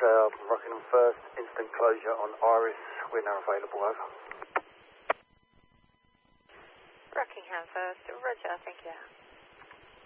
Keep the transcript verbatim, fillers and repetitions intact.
uh, Rockingham First, instant closure on Iris. We're now available, over. Rockingham First, roger, thank you.